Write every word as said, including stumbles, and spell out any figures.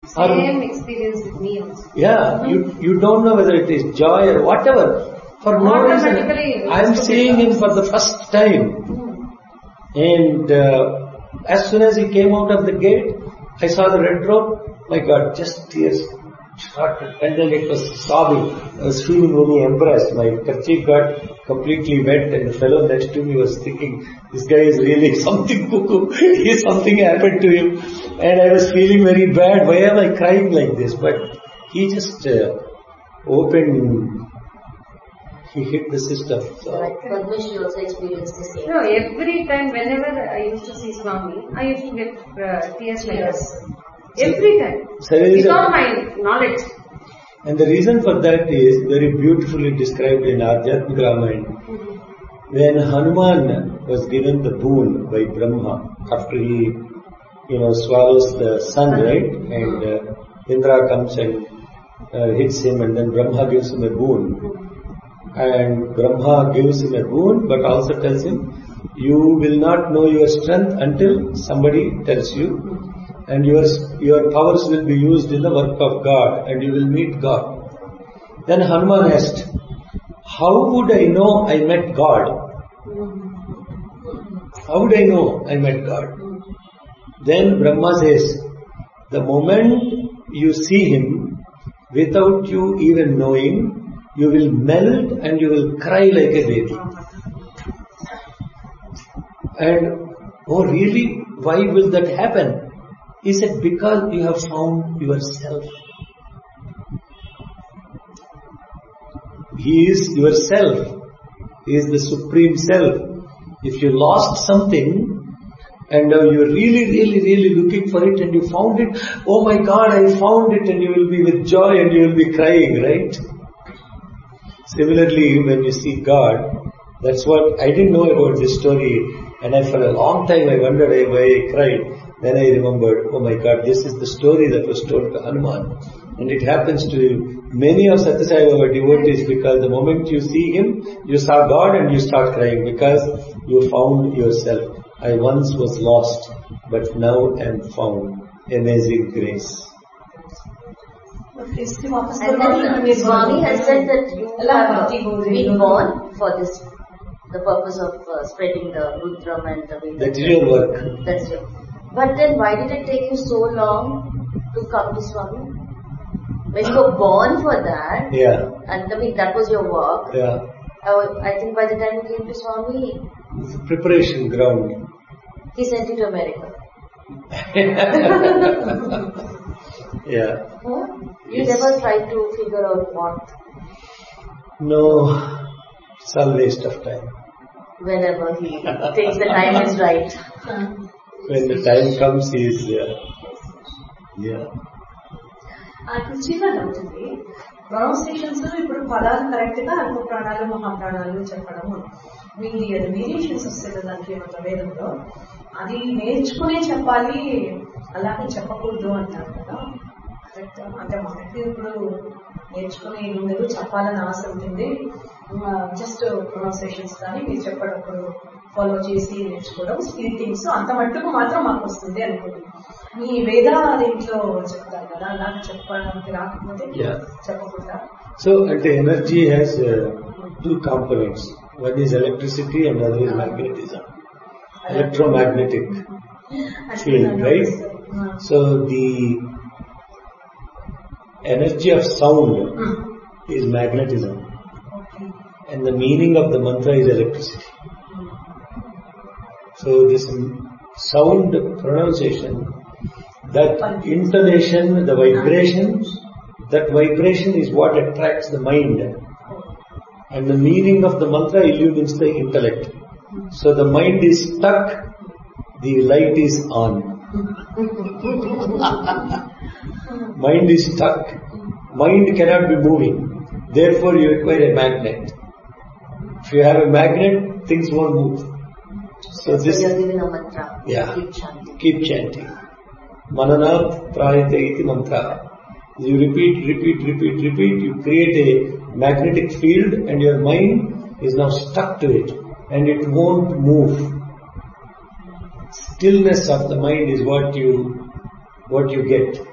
Same or, experience with me also. Yeah, you you don't know whether it is joy or whatever. For no reason, I'm seeing him for the first time. Mm. And uh, as soon as he came out of the gate, I saw the red robe. My God, just tears started, and then it was sobbing. I was feeling very embarrassed. My kerchief got completely wet, and the fellow next to me was thinking, this guy is really something cuckoo. Something happened to him. And I was feeling very bad. Why am I crying like this? But he just uh, opened, he hit the system. So. Right. Padmashi also experienced the same. No, every time whenever I used to see Swami, I used to get uh, tears like this. Every time. So without my knowledge. And the reason for that is very beautifully described in Adhyatmika Ramayana. Mm-hmm. When Hanuman was given the boon by Brahma, after he, you know, swallows the sun, right? And uh, Indra comes and uh, hits him, and then Brahma gives him a boon. And Brahma gives him a boon, but also tells him, you will not know your strength until somebody tells you. And your, your powers will be used in the work of God, and you will meet God. Then Hanuman asked, how would I know I met God? How would I know I met God? Then Brahma says, the moment you see him, without you even knowing, you will melt and you will cry like a baby. And, oh really? Why will that happen? He said, because you have found yourself. He is yourself. He is the supreme self. If you lost something and now you're really, really, really looking for it and you found it, oh my God, I found it, and you will be with joy and you will be crying, right? Similarly, when you see God, that's what I didn't know about this story, and I, for a long time I wondered why I cried. Then I remembered, oh my God, this is the story that was told to Hanuman. And it happens to many of Satya Sai Baba devotees, because the moment you see him, you saw God and you start crying because you found yourself. I once was lost, but now am found. Amazing grace. And then Swami has said that you have been born for this, the purpose of uh, spreading the Rudram and the Vedas. That's your work. That's your. But then why did it take you so long to come to Swami? When you were born for that, yeah, and I mean that was your work. Yeah. I, I think by the time you came to Swami, it's a preparation ground. He sent you to America. Yeah. Huh? You yes. never tried to figure out what? No, it's all waste of time. Whenever he thinks the time is right. When the time comes, he is there. Yeah. చిన్న doubt ఉంది. Pronunciations ఇప్పుడు పదాలు correct గా అల్ప ప్రాణాలు మహాప్రాణాలు చెప్పడము మీ variations వస్తాయి కదా దానికి ఏమంటారు వేదంలో, అది నేర్చుకునే చెప్పాలి, అలాగే చెప్పకూడదు అంటారు కదా, కరెక్ట్? అంటే మనకి ఇప్పుడు నేర్చుకునే ఉండదు, చెప్పాలని ఆశ ఉంటుంది, జస్ట్ ప్రొనౌన్సియేషన్స్ కానీ మీరు చెప్పేటప్పుడు ఫాలో చేసి నేర్చుకోవడం స్పీకింగ్స్ అంత మట్టుకు మాత్రం మాకు వస్తుంది అనుకుంటుంది. మీ వేద దీంట్లో చెప్తారు కదా, నాకు చెప్పడానికి రాకపోతే చెప్పకుండా. So, at the energy has uh, two components. One is electricity and the other is magnetism. Electromagnetic field, right? So, the energy of sound is magnetism. And the meaning of the mantra is electricity. So, this sound pronunciation, that intonation, the vibration, that vibration is what attracts the mind. And the meaning of the mantra illumines the intellect. So the mind is stuck, the light is on. Mind is stuck. Mind cannot be moving. Therefore you require a magnet. If you have a magnet, things won't move. So this, you're giving a mantra. Yeah. Keep chanting. Keep chanting. Mananat prayate iti mantra. You repeat, repeat, repeat, repeat. You create a magnetic field and your mind is now stuck to it and it won't move. Stillness of the mind is what you, what you get.